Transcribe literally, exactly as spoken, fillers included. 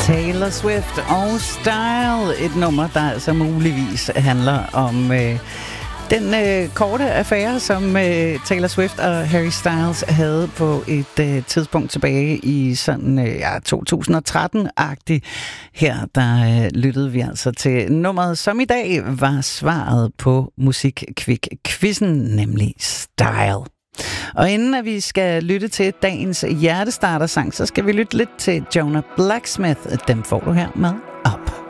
Taylor Swift og Style. Et nummer, der altså muligvis handler om øh, den øh, korte affære, som øh, Taylor Swift og Harry Styles havde på et øh, tidspunkt tilbage i sådan øh, ja, to tusind og tretten-agtigt. Her der øh, lyttede vi altså til nummeret, som i dag var svaret på Musikkvik-quizzen, nemlig Style. Og inden at vi skal lytte til dagens hjertestarter-sang, så skal vi lytte lidt til Jonah Blacksmith. Dem får du her med Up.